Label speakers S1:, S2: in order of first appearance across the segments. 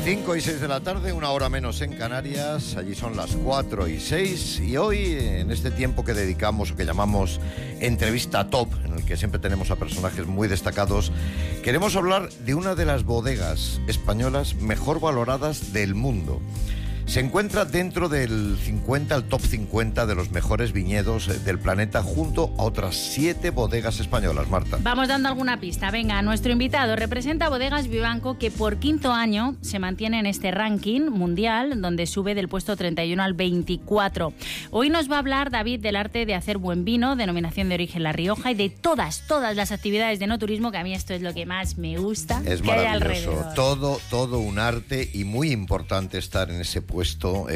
S1: 5 y 6 de la tarde, una hora menos en Canarias. Allí son las 4 y 6. Y hoy, en este tiempo que dedicamos o que llamamos entrevista top, en el que siempre tenemos a personajes muy destacados, queremos hablar de una de las bodegas españolas mejor valoradas del mundo. Se encuentra dentro del el top 50 de los mejores viñedos del planeta, junto a otras 7 bodegas españolas. Marta.
S2: Vamos dando alguna pista. Venga, nuestro invitado representa Bodegas Vivanco, que por quinto año se mantiene en este ranking mundial, donde sube del puesto 31 al 24. Hoy nos va a hablar David del arte de hacer buen vino, denominación de origen La Rioja, y de todas las actividades de enoturismo, que a mí esto es lo que más me gusta.
S1: Es
S2: que hay
S1: maravilloso.
S2: alrededor.
S1: Todo un arte, y muy importante estar en ese puesto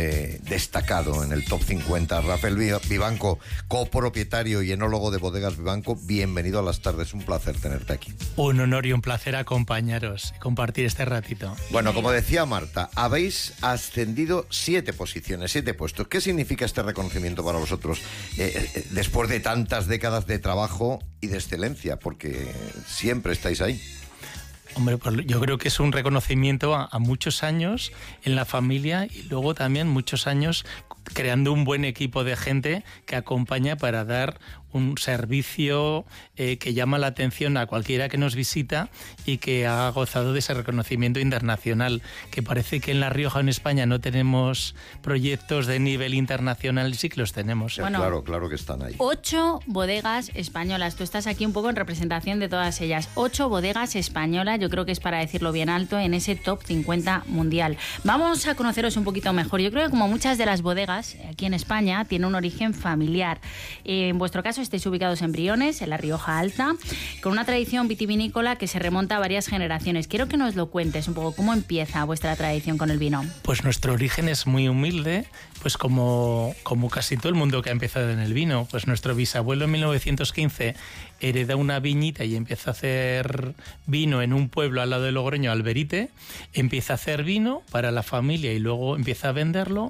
S1: destacado en el top 50. Rafael Vivanco, copropietario y enólogo de Bodegas Vivanco, bienvenido a las tardes. Un placer tenerte aquí.
S3: Un honor y un placer acompañaros y compartir este ratito.
S1: Bueno, como decía Marta, habéis ascendido 7 posiciones, 7 puestos. ¿Qué significa este reconocimiento para vosotros después de tantas décadas de trabajo y de excelencia? Porque siempre estáis ahí.
S3: Hombre, pues yo creo que es un reconocimiento a muchos años en la familia, y luego también muchos años creando un buen equipo de gente que acompaña para dar un servicio que llama la atención a cualquiera que nos visita y que ha gozado de ese reconocimiento internacional, que parece que en La Rioja, en España, no tenemos proyectos de nivel internacional, sí que los tenemos.
S2: Bueno,
S1: claro que están ahí.
S2: 8 bodegas españolas. Tú estás aquí un poco en representación de todas ellas. 8 bodegas españolas, yo creo que es para decirlo bien alto, en ese top 50 mundial. Vamos a conoceros un poquito mejor. Yo creo que, como muchas de las bodegas aquí en España, tiene un origen familiar. En vuestro caso estáis ubicados en Briones, en La Rioja Alta, con una tradición vitivinícola que se remonta a varias generaciones. Quiero que nos lo cuentes un poco, ¿cómo empieza vuestra tradición con el vino?
S3: Pues nuestro origen es muy humilde, pues como casi todo el mundo que ha empezado en el vino. Pues nuestro bisabuelo en 1915 hereda una viñita y empieza a hacer vino en un pueblo al lado de Logroño, Alberite. Empieza a hacer vino para la familia y luego empieza a venderlo.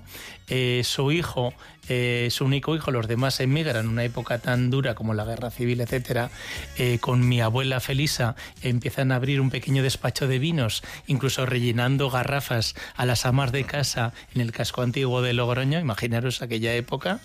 S3: Su hijo, su único hijo, los demás emigran en una época tan dura como la guerra civil, etcétera. Con mi abuela Felisa empiezan a abrir un pequeño despacho de vinos, incluso rellenando garrafas a las amas de casa en el casco antiguo de Logroño, imaginaros aquella época.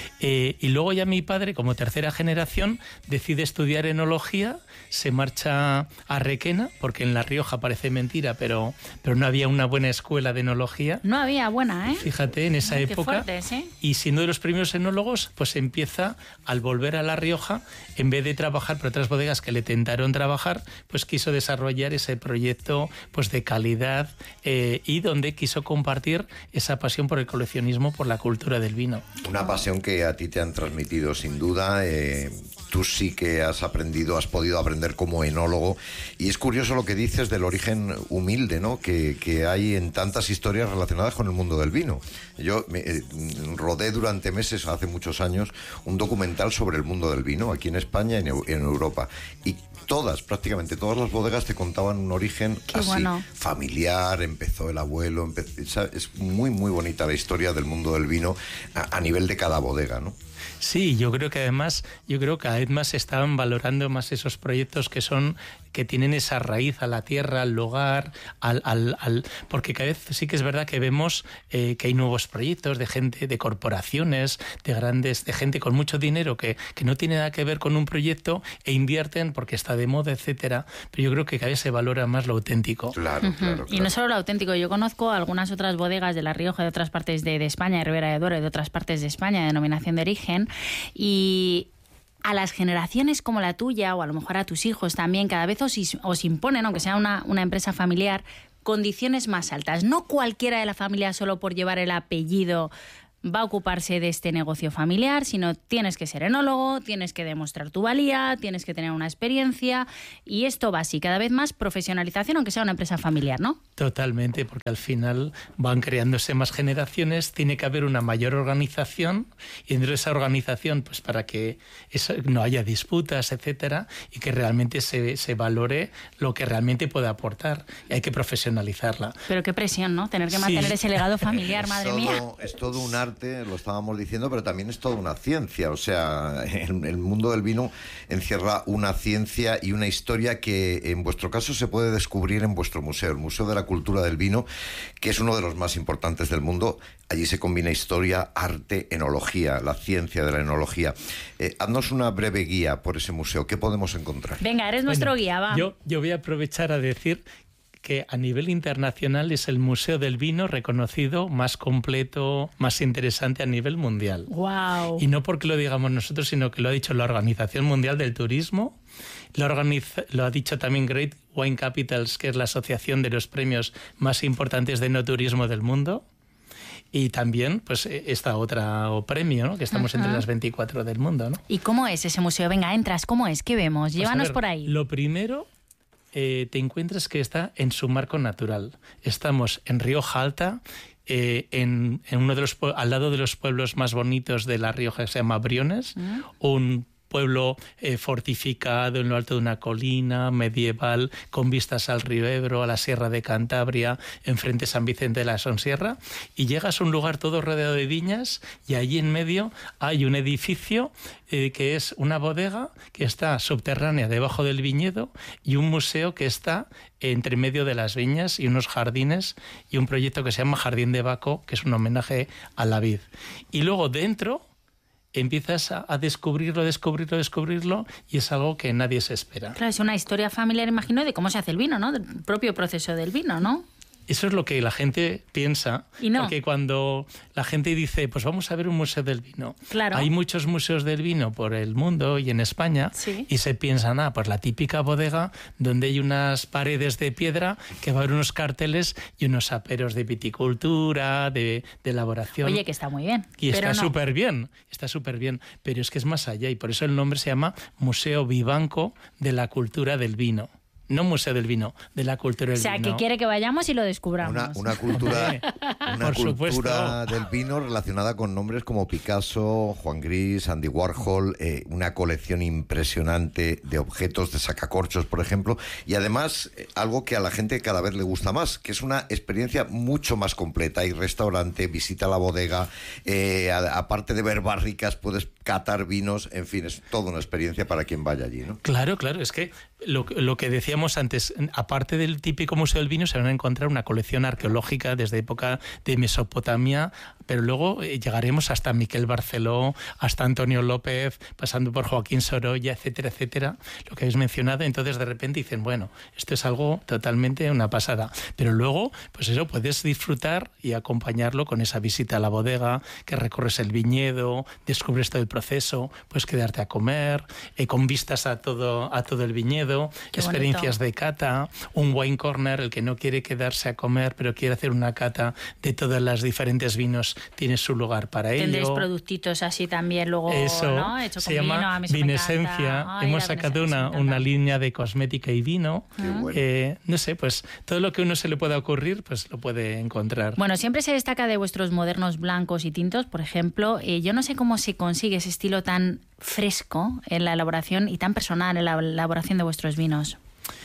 S3: Y luego ya mi padre, como tercera generación, decide estudiar enología, se marcha a Requena, porque en La Rioja parece mentira, pero no había una buena escuela de enología.
S2: No había buena, ¿eh?
S3: Fíjate, en esa época.
S2: Fuertes, ¿eh?
S3: Y siendo de los primeros enólogos, pues empieza, al volver a La Rioja, en vez de trabajar por otras bodegas que le tentaron trabajar, pues quiso desarrollar ese proyecto pues de calidad, y donde quiso compartir esa pasión por el coleccionismo, por la cultura del vino.
S1: Una pasión que a ti te han transmitido, sin duda. Tú sí que has podido aprender como enólogo, y es curioso lo que dices del origen humilde, ¿no? que hay en tantas historias relacionadas con el mundo del vino. Yo rodé durante meses, hace muchos años, un documental sobre el mundo del vino aquí en España y en Europa, y prácticamente todas las bodegas te contaban un origen familiar. Empezó el abuelo, es muy muy bonita la historia del mundo del vino a nivel de cada bodega, ¿no?
S3: Sí, yo creo que además, cada vez más se están valorando más esos proyectos que tienen esa raíz a la tierra, al lugar, porque cada vez sí que es verdad que vemos que hay nuevos proyectos de gente, de corporaciones, de gente con mucho dinero que no tiene nada que ver con un proyecto e invierten porque está de moda, etcétera. Pero yo creo que cada vez se valora más lo auténtico.
S1: Claro.
S2: Y no solo lo auténtico. Yo conozco algunas otras bodegas de La Rioja, de otras partes de España, de Ribera de Duero, de otras partes de España, de denominación de origen, y a las generaciones como la tuya, o a lo mejor a tus hijos también, cada vez os imponen, aunque sea una empresa familiar, condiciones más altas. No cualquiera de la familia, solo por llevar el apellido, va a ocuparse de este negocio familiar, sino tienes que ser enólogo, tienes que demostrar tu valía, tienes que tener una experiencia, y esto va así, cada vez más profesionalización, aunque sea una empresa familiar, ¿no?
S3: Totalmente, porque al final van creándose más generaciones, tiene que haber una mayor organización, y dentro de esa organización, pues para que no haya disputas, etcétera, y que realmente se valore lo que realmente puede aportar, y hay que profesionalizarla.
S2: Pero qué presión, ¿no? Tener que mantener ese legado familiar, madre mía.
S1: Es todo un arte arte, lo estábamos diciendo, pero también es toda una ciencia. O sea, el mundo del vino encierra una ciencia y una historia que en vuestro caso se puede descubrir en vuestro museo, el Museo de la Cultura del Vino, que es uno de los más importantes del mundo. Allí se combina historia, arte, enología, la ciencia de la enología. Haznos una breve guía por ese museo. ¿Qué podemos encontrar?
S2: Venga, eres nuestro guía, va.
S3: Yo voy a aprovechar a decir que a nivel internacional es el Museo del Vino reconocido más completo, más interesante a nivel mundial.
S2: Wow.
S3: Y no porque lo digamos nosotros, sino que lo ha dicho la Organización Mundial del Turismo, lo ha dicho también Great Wine Capitals, que es la asociación de los premios más importantes de enoturismo del mundo. Y también, pues, esta otra premio, ¿no? Que estamos entre las 24 del mundo, ¿no?
S2: ¿Y cómo es ese museo? Venga, entras, ¿cómo es? ¿Qué vemos?
S3: Pues
S2: Llévanos por ahí.
S3: Lo primero, te encuentras que está en su marco natural. Estamos en Rioja Alta, en uno de los al lado de los pueblos más bonitos de La Rioja, que se llama Briones, un pueblo fortificado en lo alto de una colina medieval, con vistas al río Ebro, a la Sierra de Cantabria, enfrente San Vicente de la Sonsierra, y llegas a un lugar todo rodeado de viñas, y allí en medio hay un edificio que es una bodega que está subterránea debajo del viñedo, y un museo que está entre medio de las viñas, y unos jardines, y un proyecto que se llama Jardín de Baco, que es un homenaje a la vid. Y luego dentro empiezas a descubrirlo, y es algo que nadie se espera.
S2: Claro, es una historia familiar, imagino, de cómo se hace el vino, ¿no? Del propio proceso del vino, ¿no?
S3: Eso es lo que la gente piensa.
S2: Y no.
S3: Porque cuando la gente dice, pues vamos a ver un museo del vino.
S2: Claro.
S3: Hay muchos museos del vino por el mundo y en España.
S2: Sí.
S3: Y se piensan, pues la típica bodega donde hay unas paredes de piedra, que va a haber unos carteles y unos aperos de viticultura, de elaboración.
S2: Oye, que está muy bien.
S3: Y
S2: pero
S3: está
S2: no.
S3: súper bien, pero es que es más allá, y por eso el nombre se llama Museo Vivanco de la Cultura del Vino. No Museo del Vino, de la cultura del vino.
S2: O sea, que quiere que vayamos y lo descubramos.
S1: Una cultura,
S3: Por supuesto.
S1: del vino relacionada con nombres como Picasso, Juan Gris, Andy Warhol, una colección impresionante de objetos, de sacacorchos, por ejemplo, y además algo que a la gente cada vez le gusta más, que es una experiencia mucho más completa. Hay restaurante, visita la bodega, aparte de ver barricas, puedes catar vinos, en fin, es toda una experiencia para quien vaya allí, ¿no?
S3: Claro, es que lo que decíamos antes, aparte del típico Museo del Vino, se van a encontrar una colección arqueológica desde época de Mesopotamia, pero luego llegaremos hasta Miquel Barceló, hasta Antonio López, pasando por Joaquín Sorolla, etcétera, etcétera, lo que habéis mencionado. Entonces de repente dicen, bueno, esto es algo totalmente una pasada, pero luego, pues eso, puedes disfrutar y acompañarlo con esa visita a la bodega, que recorres el viñedo, descubres todo el proceso, puedes quedarte a comer, con vistas a todo el viñedo.
S2: Qué
S3: experiencias
S2: bonito.
S3: de cata, un wine corner, el que no quiere quedarse a comer pero quiere hacer una cata de todas las diferentes vinos, tiene su lugar para
S2: Tendréis
S3: ello.
S2: productitos así también luego,
S3: Eso,
S2: ¿no? Hecho
S3: se
S2: con
S3: llama
S2: vino, a mí eso me
S3: Vinesencia.
S2: encanta. Ay,
S3: Hemos
S2: la
S3: sacado
S2: Vinesencia me
S3: una
S2: encanta.
S3: línea de cosmética y vino.
S1: Qué bueno.
S3: No sé, pues todo lo que a uno se le pueda ocurrir, pues lo puede encontrar.
S2: Bueno, siempre se destaca de vuestros modernos blancos y tintos, por ejemplo. Yo no sé cómo se consigue ese estilo tan fresco en la elaboración y tan personal en la elaboración de vuestros vinos.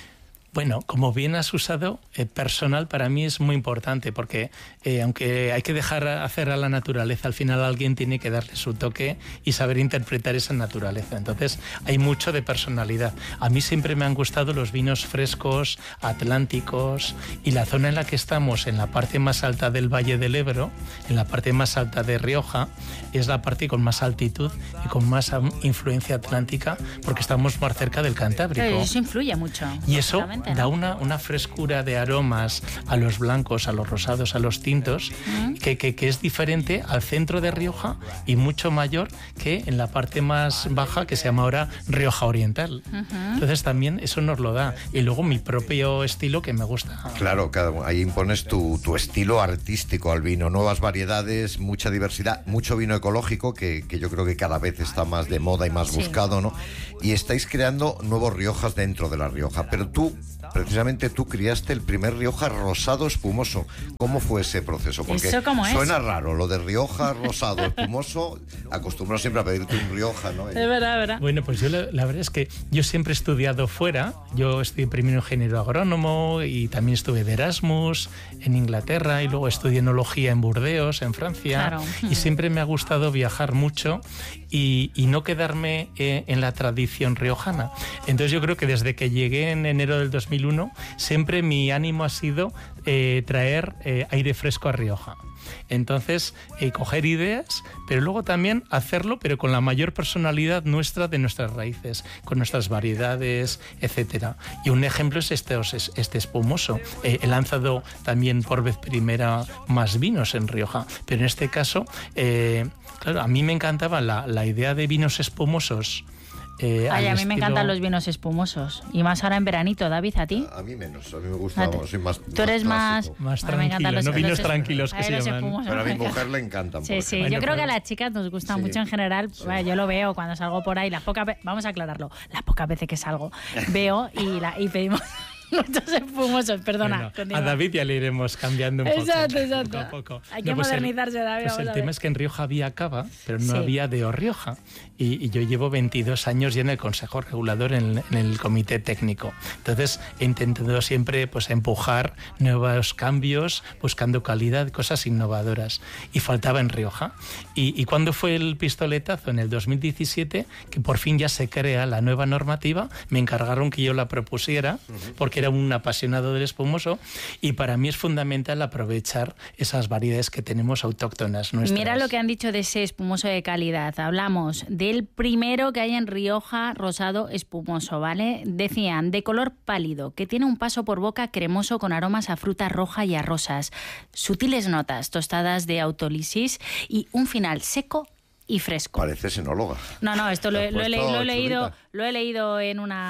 S3: Bueno, como bien has usado, personal para mí es muy importante, porque aunque hay que dejar hacer a la naturaleza, al final alguien tiene que darle su toque y saber interpretar esa naturaleza. Entonces hay mucho de personalidad. A mí siempre me han gustado los vinos frescos, atlánticos, y la zona en la que estamos, en la parte más alta del Valle del Ebro, en la parte más alta de Rioja, es la parte con más altitud y con más influencia atlántica, porque estamos más cerca del Cantábrico.
S2: Claro, eso influye mucho.
S3: Y eso
S2: ¿no?
S3: da una frescura de aromas a los blancos, a los rosados, a los tintos, que es diferente al centro de Rioja y mucho mayor que en la parte más baja, que se llama ahora Rioja Oriental. Entonces también eso nos lo da. Y luego mi propio estilo, que me gusta.
S1: Claro, ahí impones tu estilo artístico al vino, nuevas variedades, mucha diversidad, mucho vino ecológico, que yo creo que cada vez está más de moda y más buscado, ¿no? Y estáis creando nuevos Riojas dentro de La Rioja, pero tú precisamente tú criaste el primer Rioja rosado espumoso. ¿Cómo fue ese proceso? Porque
S2: ¿Eso cómo es?
S1: Suena raro, lo de Rioja rosado espumoso. Acostumbrado siempre a pedirte un Rioja, ¿no?
S2: Es verdad.
S3: Bueno, pues yo la verdad es que yo siempre he estudiado fuera. Yo estudié primero ingeniero agrónomo y también estuve de Erasmus en Inglaterra y luego estudié enología en Burdeos, en Francia.
S2: Claro.
S3: Y siempre me ha gustado viajar mucho y no quedarme en la tradición riojana. Entonces yo creo que desde que llegué en enero del 2001, siempre mi ánimo ha sido traer aire fresco a Rioja. Entonces, coger ideas, pero luego también hacerlo, pero con la mayor personalidad nuestra de nuestras raíces, con nuestras variedades, etcétera. Y un ejemplo es este espumoso. He lanzado también por vez primera más vinos en Rioja, pero en este caso, claro, a mí me encantaba la idea de vinos espumosos.
S2: A mí me encantan los vinos espumosos. Y más ahora en veranito, David, ¿a ti?
S1: A mí menos, a mí me gusta, soy más.
S2: Tú eres más
S3: tranquilo, no vinos tranquilos que se llaman.
S1: Pero a mi mujer le encantan.
S2: Sí, sí, yo creo que a las chicas nos gustan mucho en general. Sí. Yo lo veo cuando salgo por ahí, vamos a aclararlo, las pocas veces que salgo, veo y pedimos muchos espumosos, perdona.
S3: Bueno, a David ya le iremos cambiando un poco.
S2: Exacto.
S3: Poco a poco.
S2: Hay que modernizarse, David.
S3: Pues el tema es que en Rioja había cava, pero no había de Rioja. Y yo llevo 22 años ya en el Consejo Regulador, en el Comité Técnico. Entonces he intentado siempre pues empujar nuevos cambios, buscando calidad, cosas innovadoras. Y faltaba en Rioja. Y cuando fue el pistoletazo en el 2017, que por fin ya se crea la nueva normativa, me encargaron que yo la propusiera, porque era un apasionado del espumoso, y para mí es fundamental aprovechar esas variedades que tenemos autóctonas nuestras.
S2: Mira lo que han dicho de ese espumoso de calidad. Hablamos del primero que hay en Rioja rosado espumoso, ¿vale? Decían, de color pálido, que tiene un paso por boca cremoso con aromas a fruta roja y a rosas, sutiles notas tostadas de autólisis y un final seco y fresco.
S1: Pareces enóloga.
S2: No, esto lo he leído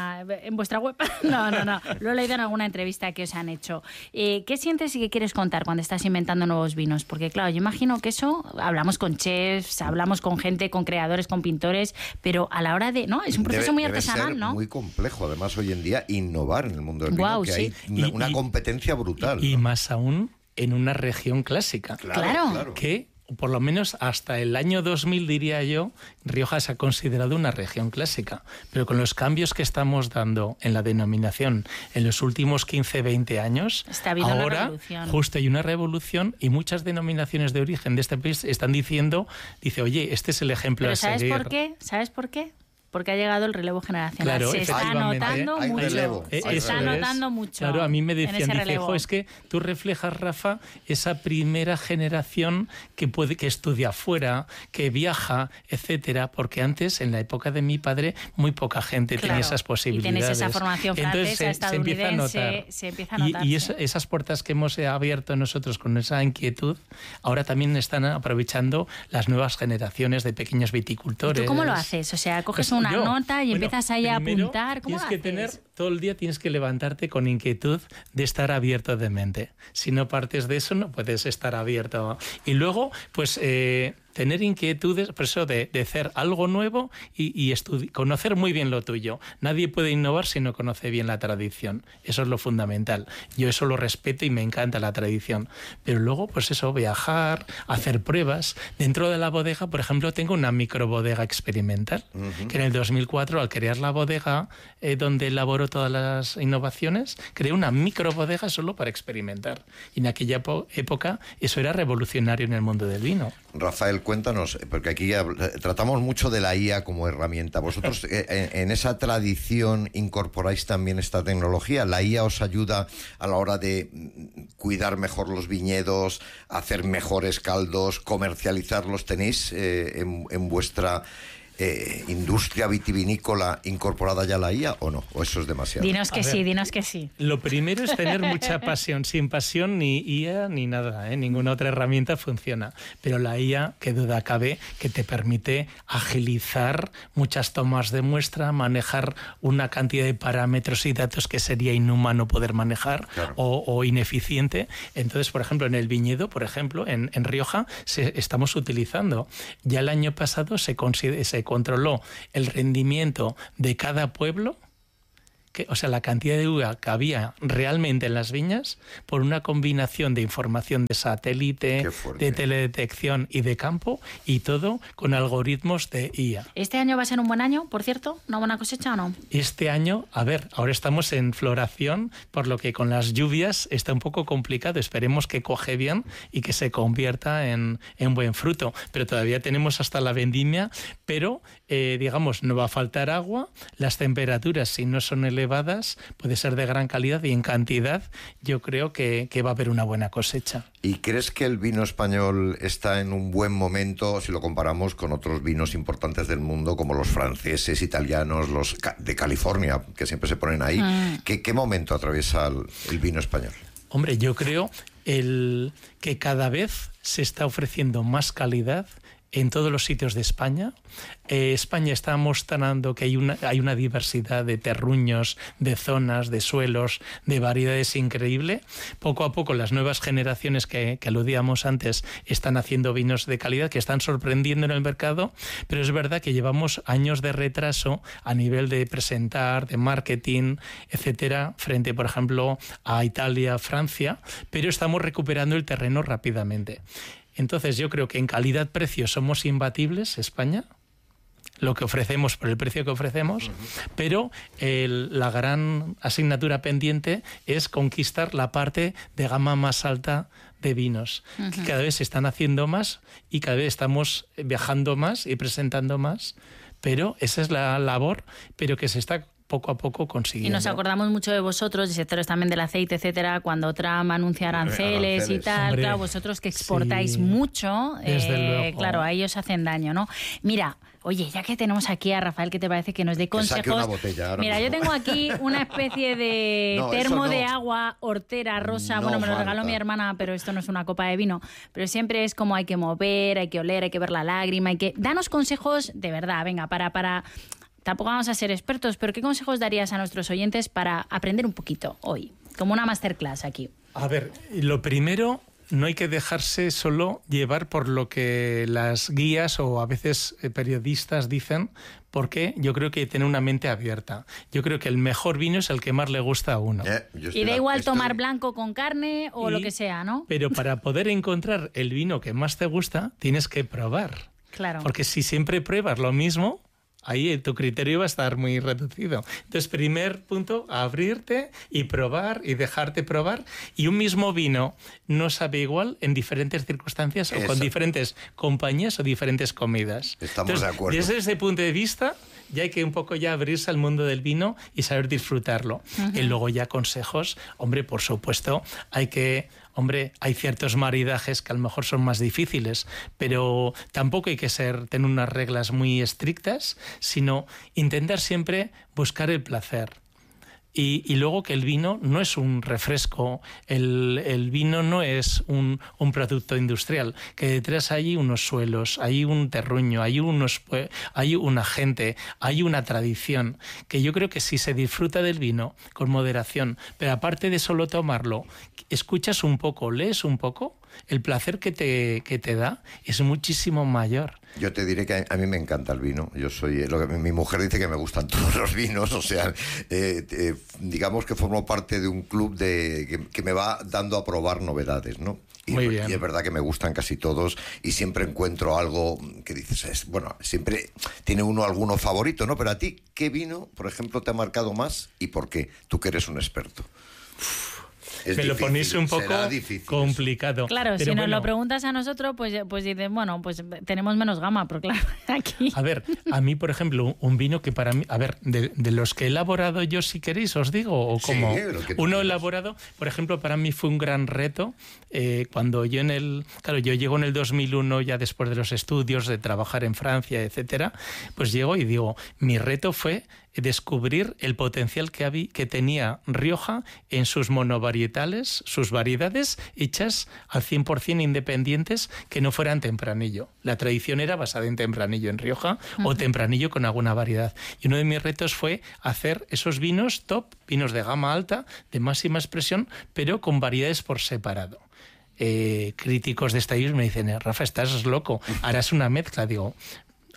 S2: en vuestra web. No, lo he leído en alguna entrevista que os han hecho. ¿Qué sientes y qué quieres contar cuando estás inventando nuevos vinos? Porque claro, yo imagino que eso, hablamos con chefs, hablamos con gente, con creadores, con pintores, pero a la hora de, ¿no? Es un proceso muy artesanal,
S1: debe ser,
S2: ¿no?
S1: Muy complejo, además, hoy en día, innovar en el mundo del vino, que hay una competencia brutal.
S3: Y más aún en una región clásica.
S2: Claro.
S3: Que por lo menos hasta el año 2000, diría yo, Rioja se ha considerado una región clásica. Pero con los cambios que estamos dando en la denominación en los últimos 15, 20 años, ahora justo hay una revolución y muchas denominaciones de origen de este país están dice, oye, este es el ejemplo a seguir.
S2: ¿Sabes por qué? Porque ha llegado el relevo generacional.
S3: Claro,
S2: se está notando mucho. Se está notando mucho.
S3: Claro, a mí me decían, es que tú reflejas, Rafa, esa primera generación que estudia afuera, que viaja, etcétera, porque antes, en la época de mi padre, muy poca gente tenía esas posibilidades.
S2: Y tenéis esa formación francesa, estadounidense, se empieza a notar.
S3: Y esas puertas que hemos abierto nosotros con esa inquietud, ahora también están aprovechando las nuevas generaciones de pequeños viticultores.
S2: ¿Y tú cómo lo haces? O sea, coges una nota y empiezas ahí a apuntar. ¿Cómo
S3: tienes que tener, todo el día tienes que levantarte con inquietud de estar abierto de mente. Si no partes de eso, no puedes estar abierto. Y luego, pues tener inquietudes, por eso de hacer algo nuevo y conocer muy bien lo tuyo. Nadie puede innovar si no conoce bien la tradición. Eso es lo fundamental. Yo eso lo respeto y me encanta la tradición. Pero luego, pues eso, viajar, hacer pruebas. Dentro de la bodega, por ejemplo, tengo una microbodega experimental, que en el 2004, al crear la bodega donde elaboro todas las innovaciones, creé una microbodega solo para experimentar. Y en aquella época eso era revolucionario en el mundo del vino.
S1: Rafael, cuéntanos, porque aquí tratamos mucho de la IA como herramienta. ¿Vosotros en esa tradición incorporáis también esta tecnología? ¿La IA os ayuda a la hora de cuidar mejor los viñedos, hacer mejores caldos, comercializarlos? ¿Tenéis en vuestra industria vitivinícola incorporada ya la IA o no? ¿O eso es demasiado?
S2: Dinos que sí.
S3: Lo primero es tener mucha pasión. Sin pasión ni IA ni nada, ninguna otra herramienta funciona. Pero la IA, qué duda cabe, que te permite agilizar muchas tomas de muestra, manejar una cantidad de parámetros y datos que sería inhumano poder manejar, claro, o ineficiente. Entonces, por ejemplo, en el viñedo, por ejemplo, en Rioja, estamos utilizando. Ya el año pasado se controló el rendimiento de cada pueblo, la cantidad de uva que había realmente en las viñas por una combinación de información de satélite, de teledetección y de campo, y todo con algoritmos de IA.
S2: ¿Este año va a ser un buen año, por cierto? ¿Una buena cosecha o no?
S3: Este año, a ver, ahora estamos en floración, por lo que con las lluvias está un poco complicado. Esperemos que coge bien y que se convierta en buen fruto. Pero todavía tenemos hasta la vendimia, pero digamos, no va a faltar agua. Las temperaturas, si no son elevadas, puede ser de gran calidad, y en cantidad yo creo que va a haber una buena cosecha.
S1: ¿Y crees que el vino español está en un buen momento si lo comparamos con otros vinos importantes del mundo, como los franceses, italianos, los de California, que siempre se ponen ahí? ¿Qué momento atraviesa el vino español?
S3: Hombre, yo creo que cada vez se está ofreciendo más calidad en todos los sitios de España. España está mostrando que hay una diversidad de terruños, de zonas, de suelos, de variedades increíble. Poco a poco las nuevas generaciones que aludíamos antes están haciendo vinos de calidad que están sorprendiendo en el mercado, pero es verdad que llevamos años de retraso a nivel de presentar, de marketing, etcétera, frente, por ejemplo, a Italia, Francia, pero estamos recuperando el terreno rápidamente. Entonces yo creo que en calidad-precio somos imbatibles, España, lo que ofrecemos por el precio que ofrecemos, pero la gran asignatura pendiente es conquistar la parte de gama más alta de vinos, que cada vez se están haciendo más y cada vez estamos viajando más y presentando más, pero esa es la labor, pero que se está poco a poco consiguiendo.
S2: Y nos acordamos mucho de vosotros, de sectores también del aceite, etcétera, cuando Trump anuncia aranceles y tal. Hombre, claro, vosotros que exportáis mucho, claro, ahí os hacen daño, ¿no? Mira, oye, ya que tenemos aquí a Rafael, ¿qué te parece que nos dé consejos?
S1: Que saque una botella ahora
S2: Mira,
S1: mismo.
S2: Yo tengo aquí una especie de termo de agua hortera rosa. Bueno, me lo regaló mi hermana, pero esto no es una copa de vino. Pero siempre es como hay que mover, hay que oler, hay que ver la lágrima, danos consejos de verdad, venga, para... Tampoco vamos a ser expertos, pero ¿qué consejos darías a nuestros oyentes para aprender un poquito hoy? Como una masterclass aquí.
S3: A ver, lo primero, no hay que dejarse solo llevar por lo que las guías o a veces periodistas dicen, porque yo creo que tener una mente abierta. Yo creo que el mejor vino es el que más le gusta a uno.
S2: Y da igual tomar blanco con carne o lo que sea, ¿no?
S3: Pero para poder encontrar el vino que más te gusta, tienes que probar.
S2: Claro.
S3: Porque si siempre pruebas lo mismo, ahí tu criterio va a estar muy reducido. Entonces, primer punto, abrirte y probar y dejarte probar. Y un mismo vino no sabe igual en diferentes circunstancias o con diferentes compañías o diferentes comidas.
S1: Estamos de acuerdo.
S3: Desde ese punto de vista, ya hay que un poco ya abrirse al mundo del vino y saber disfrutarlo. Y luego ya consejos, hombre, por supuesto, hay ciertos maridajes que a lo mejor son más difíciles, pero tampoco hay que tener unas reglas muy estrictas, sino intentar siempre buscar el placer. Y luego que el vino no es un refresco, el vino no es un producto industrial, que detrás hay unos suelos, hay un terruño, hay una gente, hay una tradición, que yo creo que si se disfruta del vino con moderación, pero aparte de solo tomarlo, escuchas un poco, lees un poco, el placer que te da es muchísimo mayor.
S1: Yo te diré que a mí me encanta el vino. Mi mujer dice que me gustan todos los vinos, o sea, digamos que formo parte de un club que me va dando a probar novedades, ¿no?
S3: Muy bien.
S1: Y es verdad que me gustan casi todos y siempre encuentro algo que dices, siempre tiene uno alguno favorito, ¿no? Pero a ti, ¿qué vino, por ejemplo, te ha marcado más y por qué? Tú que eres un experto.
S3: Me lo ponéis un poco complicado.
S2: Claro, pero si nos lo preguntas a nosotros, pues dices, pues tenemos menos gama, pero claro, aquí...
S3: A ver, a mí, por ejemplo, un vino que para mí... A ver, de los que he elaborado yo, si queréis, os digo, o como uno elaborado, por ejemplo, para mí fue un gran reto cuando yo yo llego en el 2001, ya después de los estudios, de trabajar en Francia, etcétera, pues llego y digo, mi reto fue descubrir el potencial que tenía Rioja en sus monovarietales, sus variedades hechas al 100% independientes, que no fueran tempranillo. La tradición era basada en tempranillo en Rioja o tempranillo con alguna variedad. Y uno de mis retos fue hacer esos vinos top, vinos de gama alta, de máxima expresión, pero con variedades por separado. Críticos de esta isla me dicen, Rafa, estás loco, harás una mezcla. Digo,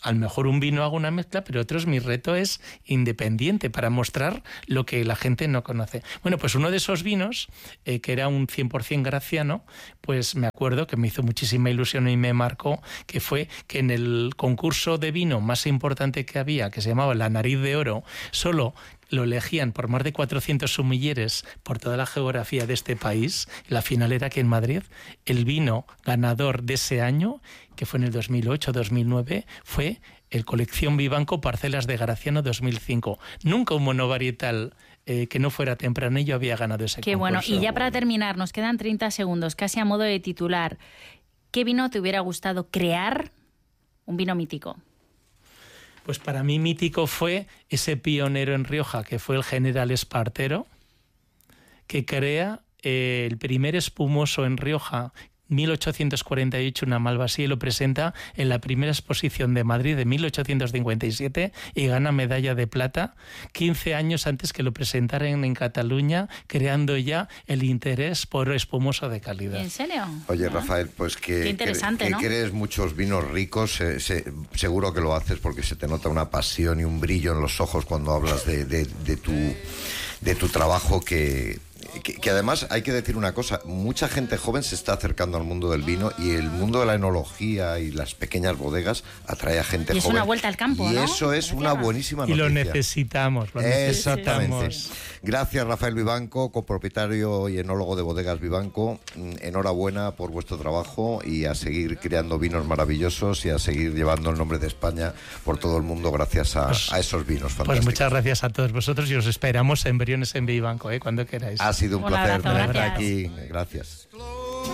S3: a lo mejor un vino hago una mezcla, pero otros mi reto es independiente para mostrar lo que la gente no conoce. Bueno, pues uno de esos vinos, que era un 100% graciano, pues me acuerdo que me hizo muchísima ilusión y me marcó, que fue que en el concurso de vino más importante que había, que se llamaba La Nariz de Oro, solo lo elegían por más de 400 sumilleres por toda la geografía de este país. La final era aquí en Madrid. El vino ganador de ese año, que fue en el 2008-2009, fue el Colección Vivanco Parcelas de Graciano 2005. Nunca un monovarietal que no fuera tempranillo había ganado ese concurso.
S2: Qué bueno. Y ya para terminar, nos quedan 30 segundos, casi a modo de titular. ¿Qué vino te hubiera gustado crear? Un vino mítico.
S3: Pues para mí mítico fue ese pionero en Rioja, que fue el General Espartero, que crea el primer espumoso en Rioja, 1848, una Malvasía, y lo presenta en la primera exposición de Madrid de 1857 y gana medalla de plata 15 años antes que lo presentaran en Cataluña, creando ya el interés por espumoso de calidad.
S2: ¿En serio?
S1: Oye, Rafael, pues
S2: Qué interesante,
S1: que
S2: ¿no?
S1: crees muchos vinos ricos, seguro que lo haces porque se te nota una pasión y un brillo en los ojos cuando hablas de tu trabajo que además hay que decir una cosa, mucha gente joven se está acercando al mundo del vino y el mundo de la enología y las pequeñas bodegas atrae a gente
S2: y es
S1: joven.
S2: una vuelta al campo,
S1: y
S2: ¿no?
S1: eso es una buenísima noticia.
S3: Y lo necesitamos.
S1: Exactamente. Gracias, Rafael Vivanco, copropietario y enólogo de Bodegas Vivanco. Enhorabuena por vuestro trabajo y a seguir creando vinos maravillosos y a seguir llevando el nombre de España por todo el mundo gracias a esos vinos fantásticos.
S3: Pues muchas gracias a todos vosotros y os esperamos en Briones en Vivanco, cuando queráis.
S1: Ha sido un placer
S2: abrazo,
S1: tenerte
S2: gracias.
S1: aquí. Gracias.